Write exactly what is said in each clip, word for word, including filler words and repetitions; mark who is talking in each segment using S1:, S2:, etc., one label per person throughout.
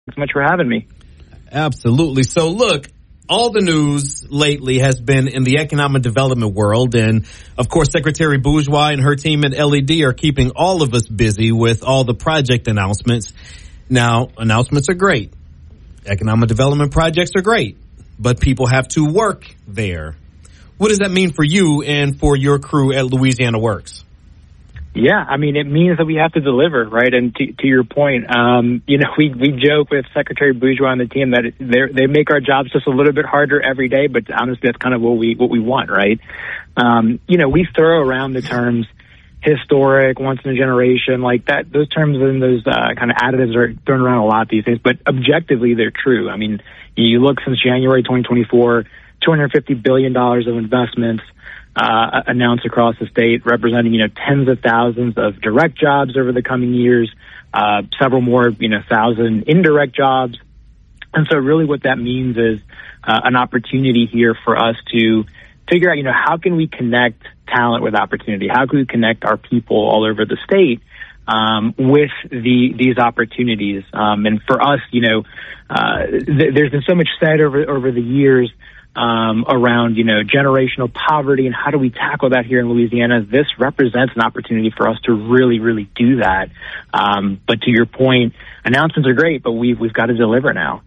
S1: so much for having me.
S2: Absolutely. So, look, all the news lately has been in the economic development world. And, of course, Secretary Bourgeois and her team at L E D are keeping all of us busy with all the project announcements. Now, announcements are great. Economic development projects are great. But people have to work there. What does that mean for you and for your crew at Louisiana Works?
S1: Yeah, I mean, it means that we have to deliver, right? And to, to your point, um, you know, we, we joke with Secretary Bourgeois and the team that they they make our jobs just a little bit harder every day, but honestly, that's kind of what we what we want, right? Um, you know, we throw around the terms historic, once in a generation, like that. Those terms and those uh, kind of additives are thrown around a lot these days, but objectively, they're true. I mean, you look since January twenty twenty-four, two hundred fifty billion dollars of investments Uh, announced across the state, representing, you know, tens of thousands of direct jobs over the coming years, uh, several more, you know, thousand indirect jobs. And so really what that means is uh, an opportunity here for us to figure out, you know, how can we connect talent with opportunity? How can we connect our people all over the state um, with the these opportunities? Um, and for us, you know, uh, th- there's been so much said over over the years Um, around, you know, generational poverty and how do we tackle that here in Louisiana. This represents an opportunity for us to really, really do that. Um, but to your point, announcements are great, but we've, we've got to deliver now.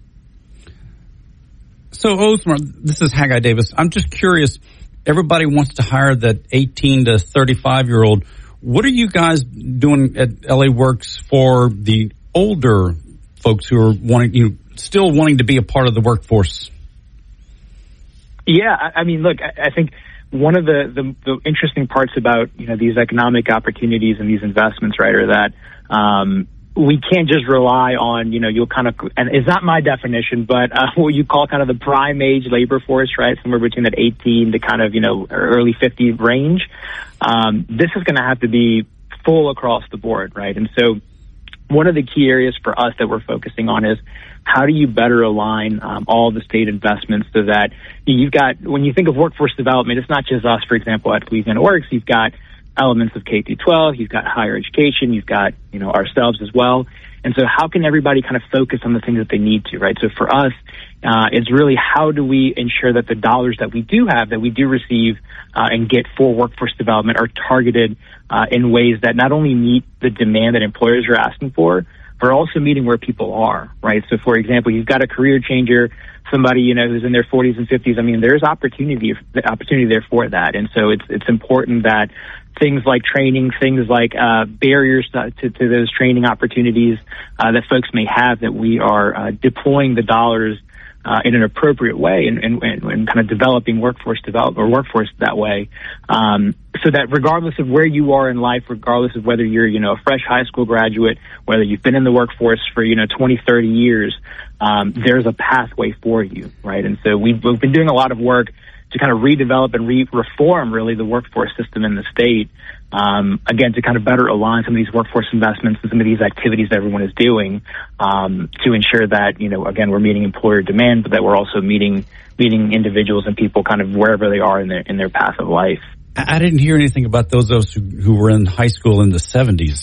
S3: So, Osmer, this is Haggai Davis. I'm just curious. Everybody wants to hire that eighteen to thirty-five year old. What are you guys doing at L A Works for the older folks who are wanting, you know, still wanting to be a part of the workforce?
S1: Yeah, I mean, look, I think one of the, the, the interesting parts about, you know, these economic opportunities and these investments, right, are that um, we can't just rely on, you know, you'll kind of, and it's not my definition, but uh, what you call kind of the prime age labor force, right, somewhere between that eighteen to kind of, you know, early fifties range. Um, this is going to have to be full across the board, right? And so one of the key areas for us that we're focusing on is how do you better align um, all the state investments so that you've got, when you think of workforce development, it's not just us, for example, at Louisiana Works. You've got elements of K through twelve, you've got higher education, you've got, you know, ourselves as well. And so how can everybody kind of focus on the things that they need to, right? So for us, uh, it's really how do we ensure that the dollars that we do have, that we do receive uh, and get for workforce development are targeted uh, in ways that not only meet the demand that employers are asking for, but also meeting where people are, right? So, for example, you've got a career changer, somebody, you know, who's in their forties and fifties. I mean, there's opportunity, opportunity there for that. And so it's it's important that things like training, things like uh, barriers to, to, to those training opportunities uh, that folks may have, that we are uh, deploying the dollars Uh, in an appropriate way and, and, and kind of developing workforce develop or workforce that way. Um, so that regardless of where you are in life, regardless of whether you're, you know, a fresh high school graduate, whether you've been in the workforce for, you know, twenty, thirty years, um, there's a pathway for you, right? And so we've, we've been doing a lot of work to kind of redevelop and re-reform really the workforce system in the state. Um, again, to kind of better align some of these workforce investments and some of these activities that everyone is doing um, to ensure that, you know, again, we're meeting employer demand, but that we're also meeting meeting individuals and people kind of wherever they are in their in their path of life.
S3: I didn't hear anything about those of us who, who were in high school in the seventies.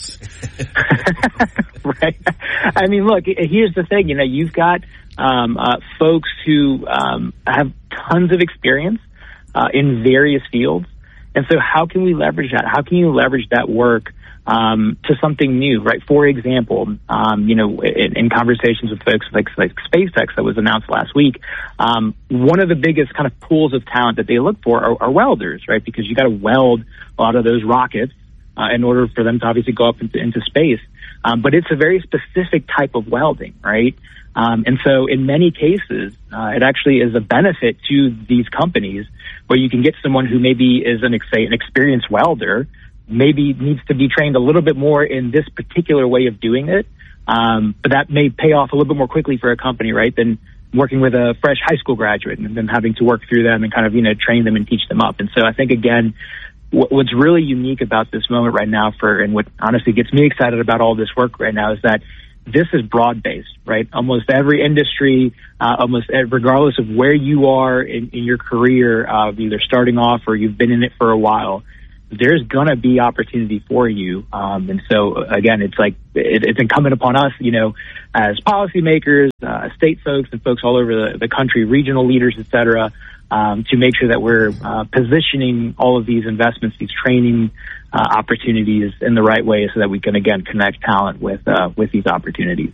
S1: Right. I mean, look, here's the thing. You know, you've got um, uh, folks who um, have tons of experience uh, in various fields. And so how can we leverage that? How can you leverage that work um, to something new, right? For example, um, you know, in, in conversations with folks like, like SpaceX that was announced last week, um, one of the biggest kind of pools of talent that they look for are, are welders, right? Because you got to weld a lot of those rockets uh, in order for them to obviously go up into, into space. Um, but it's a very specific type of welding, right? Um, and so in many cases, uh, it actually is a benefit to these companies where you can get someone who maybe is an, say, an experienced welder, maybe needs to be trained a little bit more in this particular way of doing it. Um, but that may pay off a little bit more quickly for a company, right, than working with a fresh high school graduate and then having to work through them and kind of, you know, train them and teach them up. And so I think, again, what, what's really unique about this moment right now for, and what honestly gets me excited about all this work right now is that this is broad-based, right? Almost every industry, uh, almost regardless of where you are in, in your career, uh, either starting off or you've been in it for a while, there's going to be opportunity for you. Um, and so, again, it's like it, it's incumbent upon us, you know, as policymakers, uh, state folks and folks all over the, the country, regional leaders, et cetera, um, to make sure that we're uh, positioning all of these investments, these training uh, opportunities in the right way so that we can, again, connect talent with uh, with these opportunities.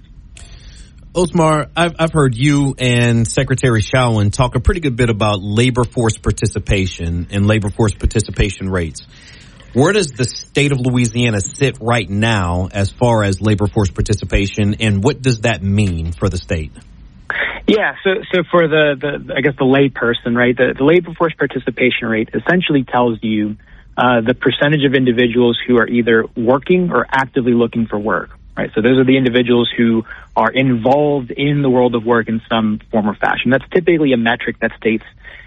S2: Osmar, I've, I've heard you and Secretary Chauhan talk a pretty good bit about labor force participation and labor force participation rates. Where does the state of Louisiana sit right now as far as labor force participation, and what does that mean for the state?
S1: Yeah, so so for the, the I guess the lay person, right, the, the labor force participation rate essentially tells you uh, the percentage of individuals who are either working or actively looking for work. Right, so those are the individuals who are involved in the world of work in some form or fashion. That's typically a metric that states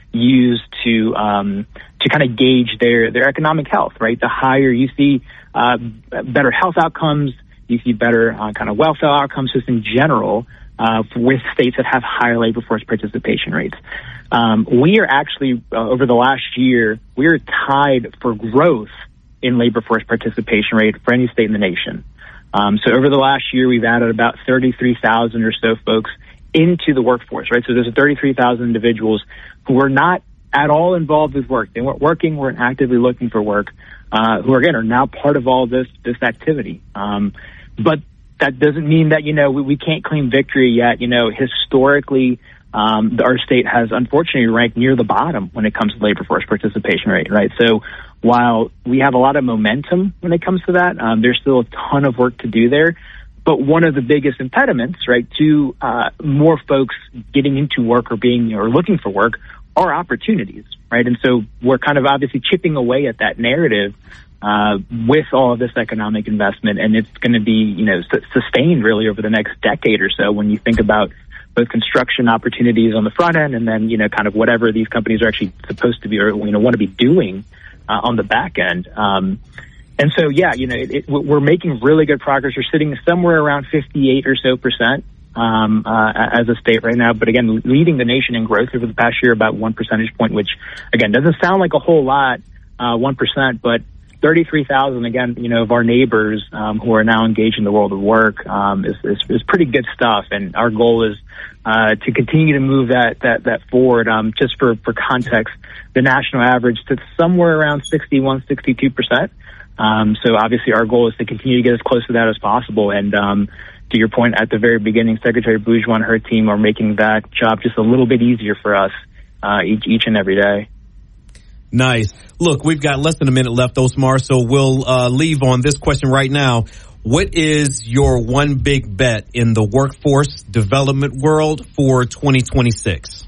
S1: use to um, to kind of gauge their their economic health. Right, the higher you see uh, better health outcomes, you see better uh, kind of welfare outcomes just in general uh, with states that have higher labor force participation rates. Um, we are actually uh, over the last year we are tied for growth in labor force participation rate for any state in the nation. Um, so over the last year, we've added about thirty-three thousand or so folks into the workforce, right? So there's thirty-three thousand individuals who were not at all involved with work. They weren't working, weren't actively looking for work, uh, who, again, are now part of all this, this activity. Um, but that doesn't mean that, you know, we, we can't claim victory yet. You know, historically, um, our state has unfortunately ranked near the bottom when it comes to labor force participation rate, right? So while we have a lot of momentum when it comes to that, um, there's still a ton of work to do there. But one of the biggest impediments, right, to uh, more folks getting into work or being or looking for work are opportunities, right? And so we're kind of obviously chipping away at that narrative uh, with all of this economic investment, and it's going to be, you know, su- sustained really over the next decade or so when you think about both construction opportunities on the front end and then, you know, kind of whatever these companies are actually supposed to be or, you know, want to be doing uh, on the back end. Um, and so, yeah, you know, it, it, we're making really good progress. We're sitting somewhere around fifty-eight or so percent um, uh, as a state right now. But again, leading the nation in growth over the past year, about one percentage point, which, again, doesn't sound like a whole lot, uh, one percent, but thirty-three thousand, again, you know, of our neighbors um, who are now engaged in the world of work um, is, is, is pretty good stuff. And our goal is uh, to continue to move that that, that forward. Um, just for, for context, the national average sits somewhere around sixty-one, sixty-two percent. Um, so obviously our goal is to continue to get as close to that as possible. And um, to your point at the very beginning, Secretary Bourgeois and her team are making that job just a little bit easier for us uh, each, each and every day.
S2: Nice. Look, we've got less than a minute left, Osmar, so we'll uh, leave on this question right now. What is your one big bet in the workforce development world for twenty twenty-six?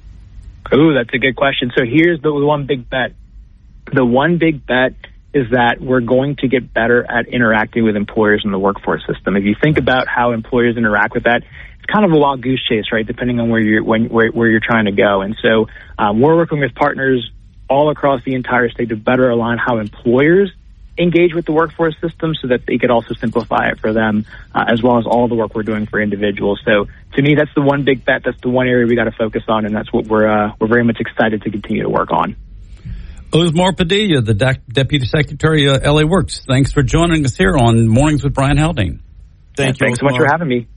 S1: Ooh, that's a good question. So here's the one big bet. The one big bet is that we're going to get better at interacting with employers in the workforce system. If you think about how employers interact with that, it's kind of a wild goose chase, right, depending on where you're, when, where, where you're trying to go. And so um, we're working with partners all across the entire state to better align how employers engage with the workforce system so that they could also simplify it for them, uh, as well as all the work we're doing for individuals. So to me, that's the one big bet. That's the one area we got to focus on, and that's what we're uh, we're very much excited to continue to work on.
S3: Osmar Padilla, the De- Deputy Secretary of L A Works. Thanks for joining us here on Mornings with Brian Haldane.
S2: Thank
S1: yeah,
S2: you,
S1: Thanks Osmar. so much for having me.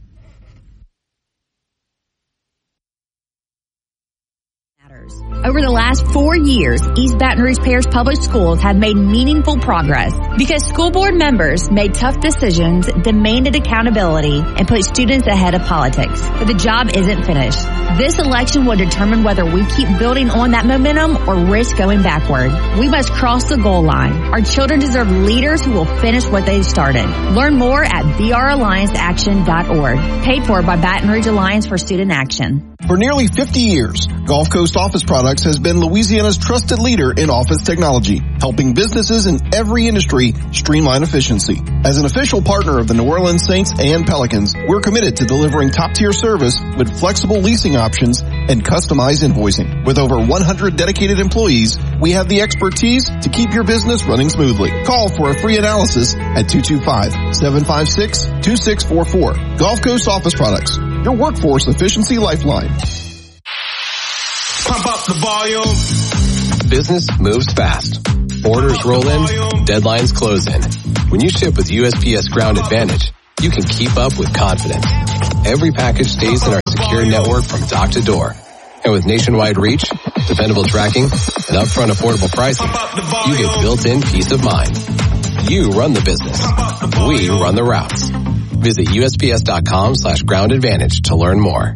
S4: Over the last four years, East Baton Rouge Parish Public Schools have made meaningful progress because school board members made tough decisions, demanded accountability, and put students ahead of politics. But the job isn't finished. This election will determine whether we keep building on that momentum or risk going backward. We must cross the goal line. Our children deserve leaders who will finish what they started. Learn more at b r alliance action dot org. Paid for by Baton Rouge Alliance for Student Action.
S5: For nearly fifty years, Gulf Coast Office Products has been Louisiana's trusted leader in office technology, helping businesses in every industry streamline efficiency. As an official partner of the New Orleans Saints and Pelicans, we're committed to delivering top-tier service with flexible leasing options and customized invoicing. With over one hundred dedicated employees, we have the expertise to keep your business running smoothly. Call for a free analysis at two two five, seven five six, two six four four. Gulf Coast Office Products, your workforce efficiency lifeline.
S6: Pump up the volume. Business moves fast. Orders roll in, deadlines close in. When you ship with U S P S Ground Advantage, you can keep up with confidence. Every package stays in our secure network from dock to door. And with nationwide reach, dependable tracking, and upfront affordable pricing, you get built-in peace of mind. You run the business. We run the routes. Visit USPS.com slash ground advantage to learn more.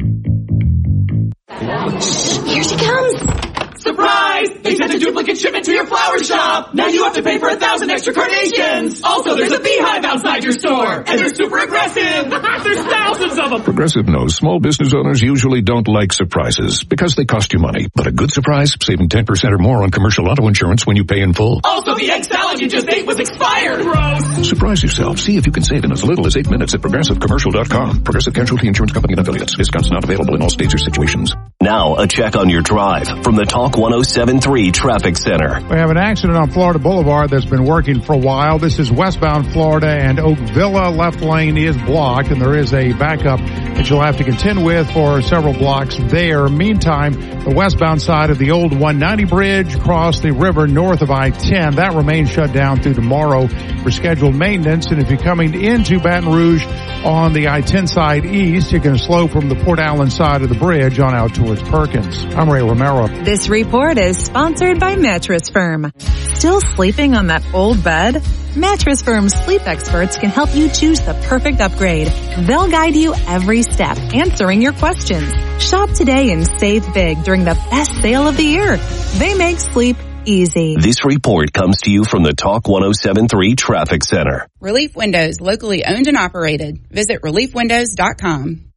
S7: Here she comes. Surprise! They sent a duplicate shipment to your flower shop. Now you have to pay for a thousand extra carnations. Also, there's a beehive outside your store. And they're super aggressive. There's thousands of them.
S8: Progressive knows small business owners usually don't like surprises because they cost you money. But a good surprise, saving ten percent or more on commercial auto insurance when you pay in full.
S7: Also, the egg salad you just ate was expired. Gross.
S8: Surprise yourself. See if you can save in as little as eight minutes at progressive commercial dot com. Progressive Casualty Insurance Company and affiliates. Discounts not available in all states or situations.
S9: Now, a check on your drive from the Talk one oh seven point three Traffic Center.
S10: We have an accident on Florida Boulevard that's been working for a while. This is westbound Florida, and Oak Villa left lane is blocked, and there is a backup that you'll have to contend with for several blocks there. Meantime, the westbound side of the old one ninety bridge across the river north of I ten, that remains shut down through tomorrow for scheduled maintenance. And if you're coming into Baton Rouge on the I ten side east, you can slow from the Port Allen side of the bridge on out towards Perkins. I'm Ray Romero.
S11: This report is sponsored by Mattress Firm. Still sleeping on that old bed? Mattress Firm's sleep experts can help you choose the perfect upgrade. They'll guide you every step, answering your questions. Shop today and save big during the best sale of the year. They make sleep easy.
S9: This report comes to you from the Talk one oh seven point three Traffic Center.
S12: Relief Windows, locally owned and operated. Visit relief windows dot com.